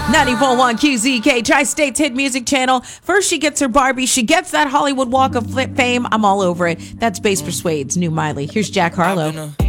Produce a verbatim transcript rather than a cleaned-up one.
ninety-four point one Q Z K, Tri-State's hit music channel. First she gets her Barbie, she gets that Hollywood Walk of Fame. I'm all over it. That's Bass Persuades, new Miley. Here's Jack Harlow.